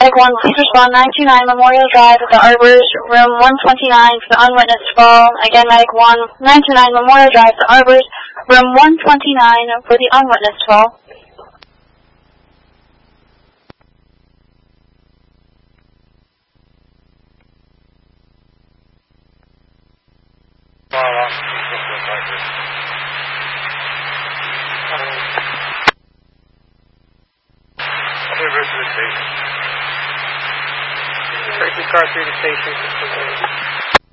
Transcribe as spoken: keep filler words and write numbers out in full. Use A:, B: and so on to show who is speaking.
A: Medic one, please respond nine two nine Memorial Drive at the Arbors, room one twenty-nine for the unwitnessed fall. Again, Medic one, nine two nine Memorial Drive at the Arbors, room one twenty-nine for the unwitnessed fall.
B: Trace the car through the station.